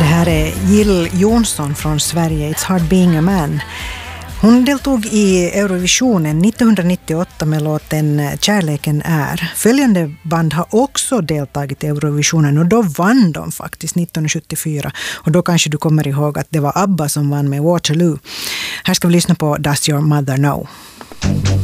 Det här är Jill Johnson från Sverige, It's Hard Being a Man. Hon deltog i Eurovisionen 1998 med låten Kärleken är. Följande band har också deltagit i Eurovisionen och då vann de faktiskt 1974. Och då kanske du kommer ihåg att det var ABBA som vann med Waterloo. Här ska vi lyssna på Does Your Mother Know?